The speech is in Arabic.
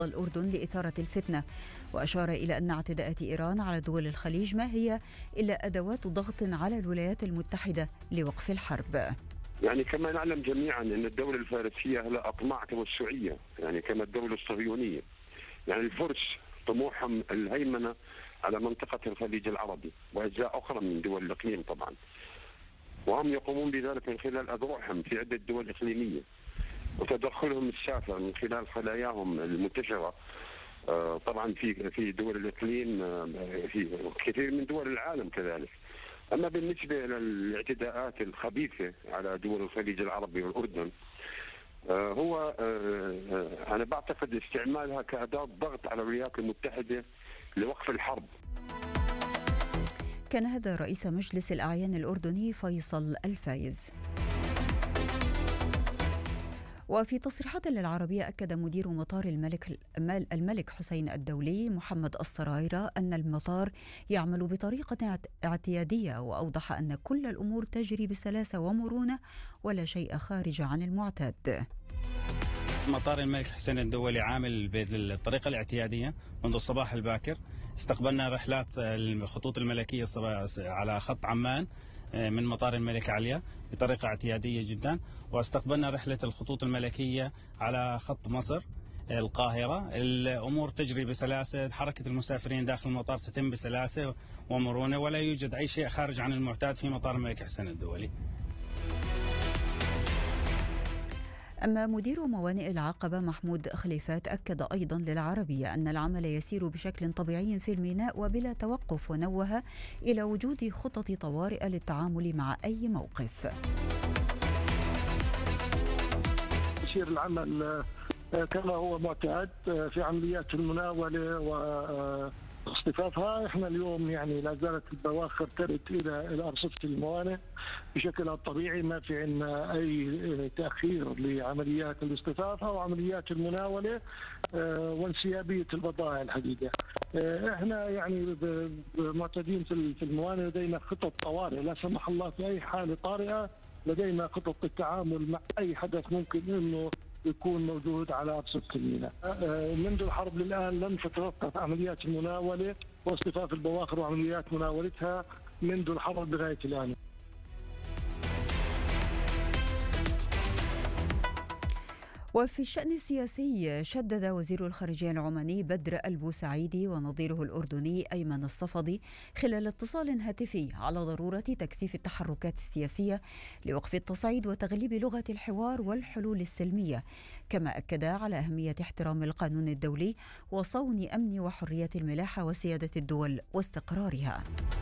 الأردن لإثارة الفتنة، وأشار إلى أن اعتداءات إيران على دول الخليج ما هي إلا أدوات ضغط على الولايات المتحدة لوقف الحرب. يعني كما نعلم جميعا أن الدولة الفارسية لها أطماع توسعية، يعني كما الدولة الصهيونية. يعني الفرس طموحهم الهيمنة على منطقة الخليج العربي وأجزاء أخرى من دول الإقليم طبعا، وهم يقومون بذلك من خلال أذرعهم في عدة دول إقليمية وتدخلهم السافر من خلال خلاياهم المنتشرة طبعا في دول الإقليم، في كثير من دول العالم كذلك. أما بالنسبة للاعتداءات الخبيثة على دول الخليج العربي والأردن، هو أنا بعتقد استعمالها كأداة ضغط على الولايات المتحدة لوقف الحرب. كان هذا رئيس مجلس الأعيان الأردني فيصل الفايز. وفي تصريحات للعربية أكد مدير مطار الملك حسين الدولي محمد السرايرة أن المطار يعمل بطريقة اعتيادية، وأوضح أن كل الأمور تجري بسلاسة ومرونة ولا شيء خارج عن المعتاد. مطار الملك حسين الدولي عامل بالطريقة الاعتيادية منذ الصباح الباكر. استقبلنا رحلات الخطوط الملكية على خط عمان من مطار الملكة عليا بطريقة اعتيادية جدا، واستقبلنا رحلة الخطوط الملكية على خط مصر القاهرة. الأمور تجري بسلاسة، حركة المسافرين داخل المطار تتم بسلاسة ومرونة، ولا يوجد أي شيء خارج عن المعتاد في مطار الملك حسين الدولي. أما مدير موانئ العقبة محمود خليفات أكد أيضا للعربية أن العمل يسير بشكل طبيعي في الميناء وبلا توقف، ونوه إلى وجود خطط طوارئ للتعامل مع أي موقف. يسير العمل كما هو معتاد في عمليات المناولة واصطفافها. احنا اليوم يعني لا زالت البواخر ترد الى ارصفه الموانئ بشكلها الطبيعي، ما في عندنا اي تاخير لعمليات الاصطفاف او عمليات المناوله وانسيابيه البضائع الحقيقه. احنا يعني معتادين في الموانئ، لدينا خطط طوارئ لا سمح الله في اي حاله طارئه، لدينا خطط للتعامل مع اي حدث ممكن انه يكون موجود على أرصفة الميناء. منذ الحرب للآن لم تتوقف عمليات المناولة واصطفاف البواخر وعمليات مناولتها منذ الحرب لغاية الآن. وفي الشأن السياسي، شدد وزير الخارجية العماني بدر البوسعيدي ونظيره الأردني أيمن الصفدي خلال اتصال هاتفي على ضرورة تكثيف التحركات السياسية لوقف التصعيد وتغليب لغة الحوار والحلول السلمية، كما أكد على أهمية احترام القانون الدولي وصون أمن وحرية الملاحة وسيادة الدول واستقرارها.